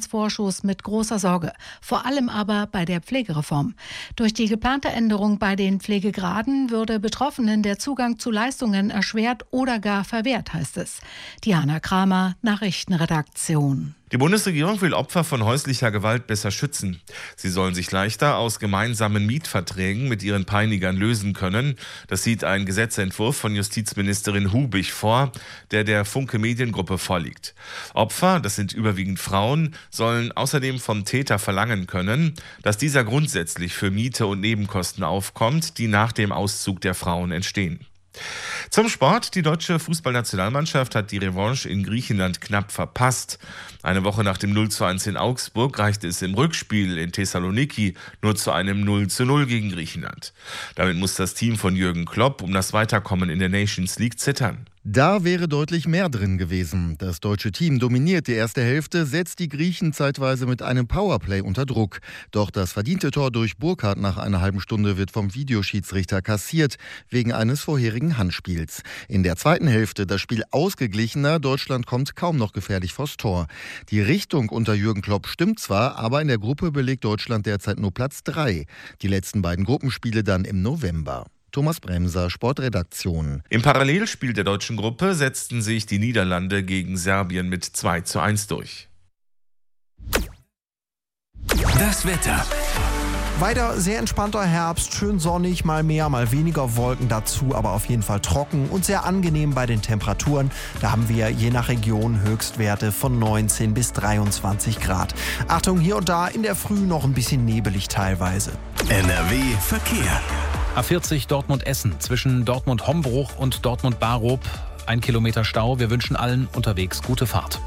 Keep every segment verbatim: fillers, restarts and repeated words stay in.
Haushaltsvorschuss mit großer Sorge, vor allem aber bei der Pflegereform. Durch die geplante Änderung bei den Pflegegraden würde Betroffenen der Zugang zu Leistungen erschwert oder gar verwehrt, heißt es. Diana Kramer, Nachrichtenredaktion. Die Bundesregierung will Opfer von häuslicher Gewalt besser schützen. Sie sollen sich leichter aus gemeinsamen Mietverträgen mit ihren Peinigern lösen können. Das sieht ein Gesetzentwurf von Justizministerin Hubig vor, der der Funke Mediengruppe vorliegt. Opfer, das sind überwiegend Frauen, sollen außerdem vom Täter verlangen können, dass dieser grundsätzlich für Miete und Nebenkosten aufkommt, die nach dem Auszug der Frauen entstehen. Zum Sport. Die deutsche Fußballnationalmannschaft hat die Revanche in Griechenland knapp verpasst. Eine Woche nach dem null zu eins in Augsburg reichte es im Rückspiel in Thessaloniki nur zu einem null zu null gegen Griechenland. Damit muss das Team von Jürgen Klopp um das Weiterkommen in der Nations League zittern. Da wäre deutlich mehr drin gewesen. Das deutsche Team dominiert die erste Hälfte, setzt die Griechen zeitweise mit einem Powerplay unter Druck. Doch das verdiente Tor durch Burkhardt nach einer halben Stunde wird vom Videoschiedsrichter kassiert, wegen eines vorherigen Handspiels. In der zweiten Hälfte das Spiel ausgeglichener, Deutschland kommt kaum noch gefährlich vors Tor. Die Richtung unter Jürgen Klopp stimmt zwar, aber in der Gruppe belegt Deutschland derzeit nur Platz drei. Die letzten beiden Gruppenspiele dann im November. Thomas Bremser, Sportredaktion. Im Parallelspiel der deutschen Gruppe setzten sich die Niederlande gegen Serbien mit zwei zu eins durch. Das Wetter. Weiter sehr entspannter Herbst, schön sonnig, mal mehr, mal weniger Wolken dazu, aber auf jeden Fall trocken und sehr angenehm bei den Temperaturen. Da haben wir je nach Region Höchstwerte von neunzehn bis dreiundzwanzig Grad. Achtung, hier und da in der Früh noch ein bisschen nebelig teilweise. N R W Verkehr. A vierzig Dortmund-Essen zwischen Dortmund-Hombruch und Dortmund-Barup. Ein Kilometer Stau. Wir wünschen allen unterwegs gute Fahrt.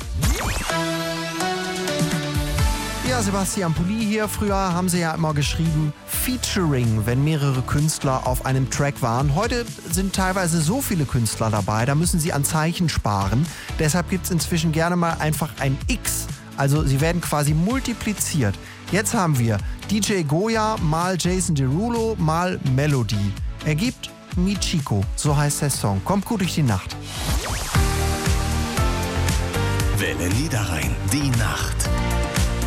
Ja, Sebastian Pulli hier. Früher haben sie ja immer geschrieben Featuring, wenn mehrere Künstler auf einem Track waren. Heute sind teilweise so viele Künstler dabei, da müssen sie an Zeichen sparen. Deshalb gibt es inzwischen gerne mal einfach ein X. Also sie werden quasi multipliziert. Jetzt haben wir D J Goya mal Jason Derulo mal Melody. Ergibt Michiko, so heißt der Song. Kommt gut durch die Nacht. Welle Niederrhein, die Nacht.